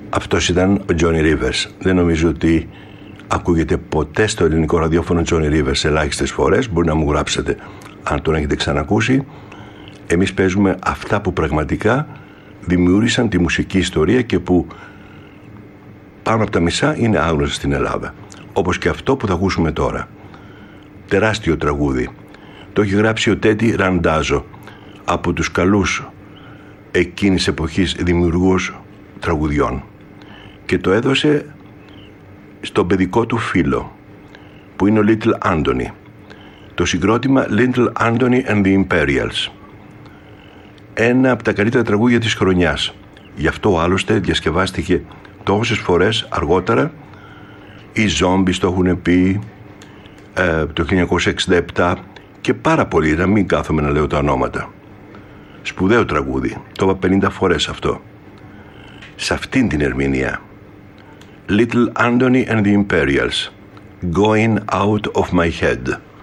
Αυτός ήταν ο Johnny Rivers. Δεν νομίζω ότι ακούγεται ποτέ στο ελληνικό ραδιόφωνο Johnny Rivers, ελάχιστες φορές. Μπορεί να μου γράψετε αν τον έχετε ξανακούσει. Εμείς παίζουμε αυτά που πραγματικά δημιούργησαν τη μουσική ιστορία και που πάνω από τα μισά είναι άγνωστα στην Ελλάδα. Όπως και αυτό που θα ακούσουμε τώρα. Τεράστιο τραγούδι. Το έχει γράψει ο Τέτι Ραντάζο, από τους καλούς εκείνης εποχής δημιουργούς τραγουδιών, και το έδωσε στον παιδικό του φίλο που είναι ο Little Anthony. Το συγκρότημα Little Anthony and the Imperials, ένα από τα καλύτερα τραγούδια της χρονιάς. Γι' αυτό άλλωστε διασκευάστηκε τόσες φορές αργότερα. Οι Zombies το έχουν πει το 1967 και πάρα πολύ, να μην κάθομαι να λέω τα ονόματα. Σπουδαίο τραγούδι, το είπα 50 φορές αυτό. Σε αυτήν την ερμηνεία, Little Anthony and the Imperials, Going Out of My Head.